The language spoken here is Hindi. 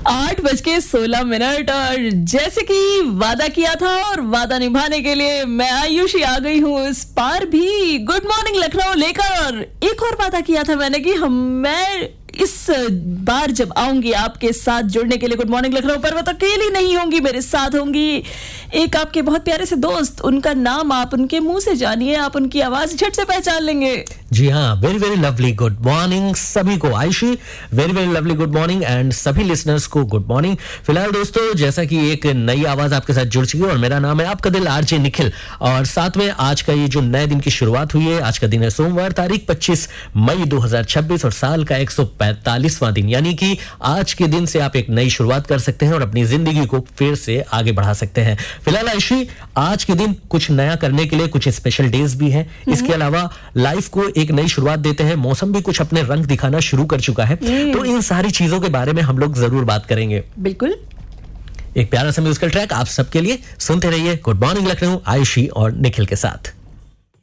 8:16 और जैसे कि वादा किया था और वादा निभाने के लिए मैं आयुषी आ गई हूँ इस पार भी गुड मॉर्निंग लखनऊ लेकर। और एक और वादा किया था मैंने कि मैं इस बार जब आऊंगी आपके साथ जुड़ने के लिए गुड मॉर्निंग लखनऊ पर, वो तो अकेली नहीं होंगी, मेरे साथ होंगी एक आपके बहुत प्यारे से दोस्त। उनका नाम आप उनके मुंह से जानिए, आप उनकी आवाज झट से पहचान लेंगे। जी हाँ, very very lovely good morning सभी को। Ayushi, very very lovely good morning and सभी लिसनर्स को गुड मॉर्निंग। फिलहाल दोस्तों, जैसा कि एक नई आवाज आपके साथ जुड़ चुकी है और मेरा नाम है आपका दिल आरजे निखिल, और साथ में आज का ये जो नए दिन की शुरुआत हुई है, आज का दिन है सोमवार, तारीख 25 मई 2026 और साल का 145वां दिन, यानी कि आज के दिन से आप एक नई शुरुआत कर सकते हैं और अपनी जिंदगी को फिर से आगे बढ़ा सकते हैं। फिलहाल आयुषी, आज के दिन कुछ नया करने के लिए कुछ स्पेशल डेज भी हैं। इसके अलावा लाइफ को एक नई शुरुआत देते हैं, मौसम भी कुछ अपने रंग दिखाना शुरू कर चुका है, तो इन सारी चीजों के बारे में हम लोग जरूर बात करेंगे। बिल्कुल। एक प्यारा सा म्यूजिकल ट्रैक आप सबके लिए, सुनते रहिए गुड मॉर्निंग लखनऊ आयुषी और निखिल के साथ।